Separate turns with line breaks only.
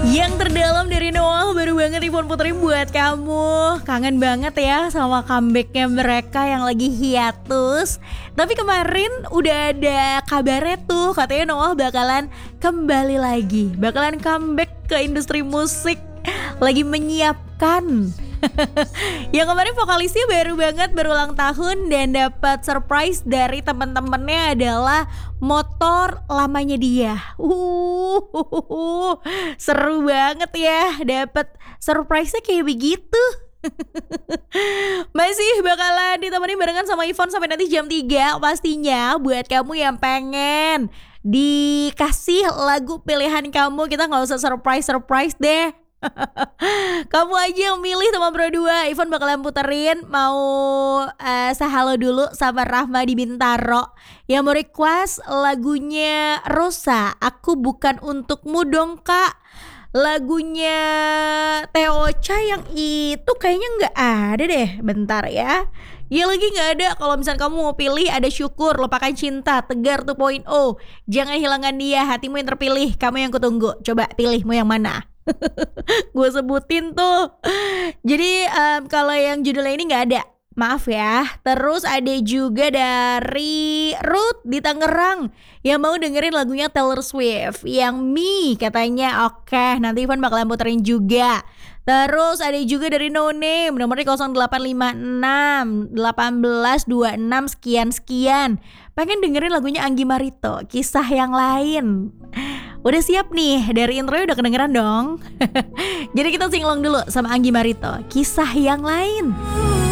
Yang terdalam dari Noah baru banget Ivon Putri buat kamu. Kangen banget ya sama comebacknya mereka yang lagi hiatus. Tapi kemarin udah ada kabarnya tuh, katanya Noah bakalan kembali lagi, bakalan comeback ke industri musik. Lagi menyiapkan. Yang kemarin vokalisnya baru banget berulang tahun dan dapat surprise dari teman-temannya adalah motor lamanya dia. Seru banget ya dapat surprise-nya kayak begitu. Masih bakalan ditemani barengan sama Ivon sampai nanti jam 3 pastinya. Buat kamu yang pengen dikasih lagu pilihan kamu, kita gak usah surprise deh. Kamu aja yang milih sama Bro 2. Ivon bakalan puterin. Mau sahalo dulu sama Rahma di Bintaro yang mau request lagunya Rosa, Aku Bukan Untukmu dong kak. Lagunya Theo Ocha yang itu kayaknya gak ada deh. Bentar ya. Ya lagi gak ada. Kalau misalnya kamu mau pilih ada Syukur, Lupakan Cinta, Tegar 2.0, Jangan Hilangkan Dia, Hatimu Yang Terpilih, Kamu Yang Kutunggu. Coba pilih mau yang mana. Gue sebutin tuh. Jadi kalau yang judulnya ini gak ada, maaf ya. Terus ada juga dari Ruth di Tangerang yang mau dengerin lagunya Taylor Swift yang Me katanya. Oke, nanti Ivan bakalan puterin juga. Terus ada juga dari No Name, nomornya 0856 1826 sekian. Pengen dengerin lagunya Anggi Marito, Kisah Yang Lain. Udah siap nih, dari intronya udah kedengeran dong. Jadi kita singlong dulu sama Anggi Marito, Kisah Yang Lain.